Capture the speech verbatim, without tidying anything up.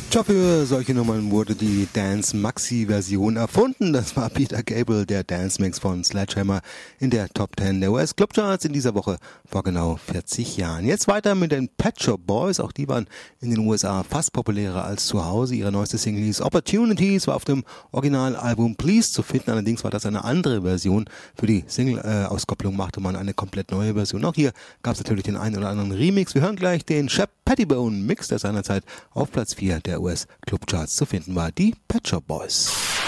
Tja, für solche Nummern wurde die Dance-Maxi-Version erfunden. Das war Peter Gabriel, der Dance-Mix von Sledgehammer in der Top Ten der U S-Clubcharts in dieser Woche vor genau vierzig Jahren. Jetzt weiter mit den Pet Shop Boys. Auch die waren in den U S A fast populärer als zu Hause. Ihre neueste Single hieß Opportunities, war auf dem Originalalbum Please zu finden. Allerdings war das eine andere Version. Für die Single-Auskopplung machte man eine komplett neue Version. Auch hier gab es natürlich den einen oder anderen Remix. Wir hören gleich den Shep Pettibone Mix, der seinerzeit auf Platz vier der U S-Clubcharts zu finden war. Die Pet Shop Boys.